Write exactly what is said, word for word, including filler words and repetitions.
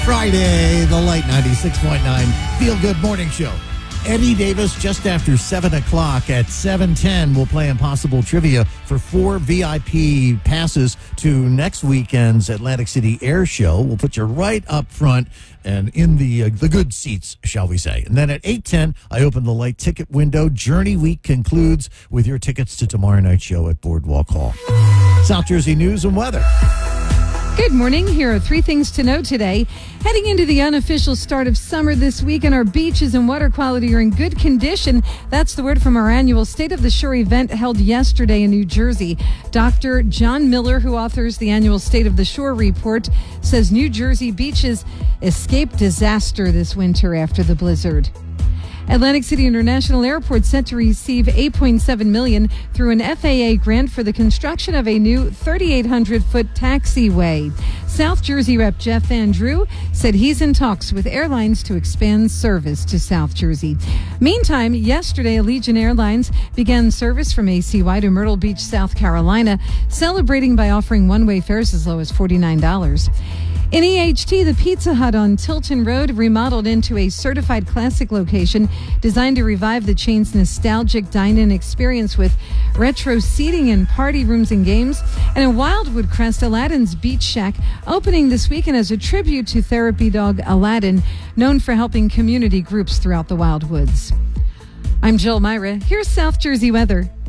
Friday, the Light ninety-six point nine Feel Good Morning Show. Eddie Davis just after seven o'clock. At seven ten, we'll play Impossible Trivia for four V I P passes to next weekend's Atlantic City Air Show. We'll put you right up front and in the uh, the good seats, shall we say. And then at eight ten, I open the Light ticket window. Journey Week concludes with your tickets to tomorrow night's show at Boardwalk Hall. South Jersey news and weather. Good morning. Here are three things to know today. Heading into the unofficial start of summer this week, and our beaches and water quality are in good condition. That's the word from our annual State of the Shore event held yesterday in New Jersey. Doctor John Miller, who authors the annual State of the Shore report, says New Jersey beaches escaped disaster this winter after the blizzard. Atlantic City International Airport set to receive eight point seven million dollars through an F A A grant for the construction of a new thirty-eight hundred foot taxiway. South Jersey Rep Jeff Van Drew said he's in talks with airlines to expand service to South Jersey. Meantime, yesterday, Allegiant Airlines began service from A C Y to Myrtle Beach, South Carolina, celebrating by offering one-way fares as low as forty-nine dollars. In E H T, the Pizza Hut on Tilton Road remodeled into a certified classic location designed to revive the chain's nostalgic dine-in experience with retro seating and party rooms and games. And in Wildwood Crest, Aladdin's Beach Shack opening this weekend as a tribute to therapy dog Aladdin, known for helping community groups throughout the Wildwoods. I'm Jill Myra. Here's South Jersey weather.